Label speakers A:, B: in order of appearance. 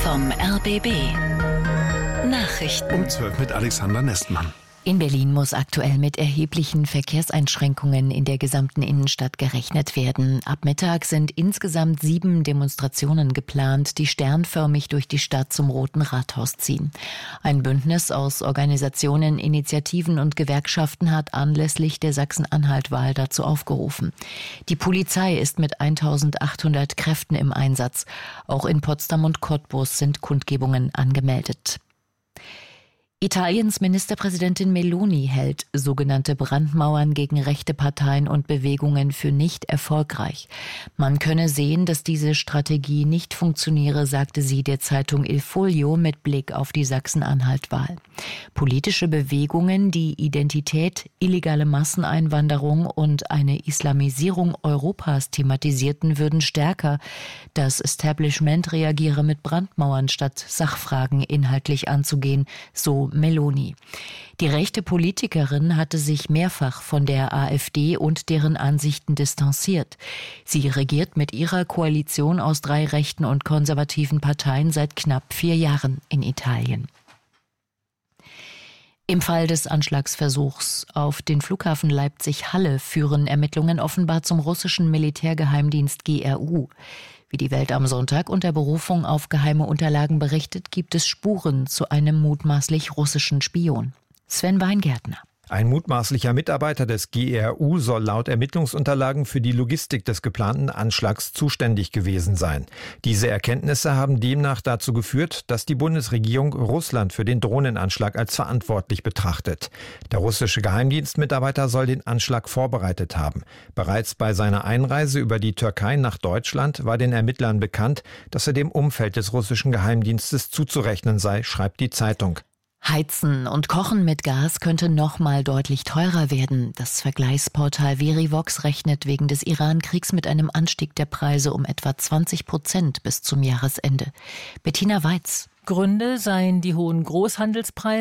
A: vom RBB. Nachrichten.
B: Um 12 mit Alexander Nestmann.
C: In Berlin muss aktuell mit erheblichen Verkehrseinschränkungen in der gesamten Innenstadt gerechnet werden. Ab Mittag sind insgesamt 7 Demonstrationen geplant, die sternförmig durch die Stadt zum Roten Rathaus ziehen. Ein Bündnis aus Organisationen, Initiativen und Gewerkschaften hat anlässlich der Sachsen-Anhalt-Wahl dazu aufgerufen. Die Polizei ist mit 1800 Kräften im Einsatz. Auch in Potsdam und Cottbus sind Kundgebungen angemeldet. Italiens Ministerpräsidentin Meloni hält sogenannte Brandmauern gegen rechte Parteien und Bewegungen für nicht erfolgreich. Man könne sehen, dass diese Strategie nicht funktioniere, sagte sie der Zeitung Il Foglio mit Blick auf die Sachsen-Anhalt-Wahl. Politische Bewegungen, die Identität, illegale Masseneinwanderung und eine Islamisierung Europas thematisierten, würden stärker. Das Establishment reagiere mit Brandmauern, statt Sachfragen inhaltlich anzugehen, so Meloni. Die rechte Politikerin hatte sich mehrfach von der AfD und deren Ansichten distanziert. Sie regiert mit ihrer Koalition aus 3 rechten und konservativen Parteien seit knapp 4 Jahren in Italien. Im Fall des Anschlagsversuchs auf den Flughafen Leipzig-Halle führen Ermittlungen offenbar zum russischen Militärgeheimdienst GRU. Wie die Welt am Sonntag unter Berufung auf geheime Unterlagen berichtet, gibt es Spuren zu einem mutmaßlich russischen Spion. Sven Weingärtner.
D: Ein mutmaßlicher Mitarbeiter des GRU soll laut Ermittlungsunterlagen für die Logistik des geplanten Anschlags zuständig gewesen sein. Diese Erkenntnisse haben demnach dazu geführt, dass die Bundesregierung Russland für den Drohnenanschlag als verantwortlich betrachtet. Der russische Geheimdienstmitarbeiter soll den Anschlag vorbereitet haben. Bereits bei seiner Einreise über die Türkei nach Deutschland war den Ermittlern bekannt, dass er dem Umfeld des russischen Geheimdienstes zuzurechnen sei, schreibt die Zeitung.
C: Heizen und Kochen mit Gas könnte noch mal deutlich teurer werden. Das Vergleichsportal Verivox rechnet wegen des Iran-Kriegs mit einem Anstieg der Preise um etwa 20% bis zum Jahresende. Bettina Weiz.
E: Gründe seien die hohen Großhandelspreise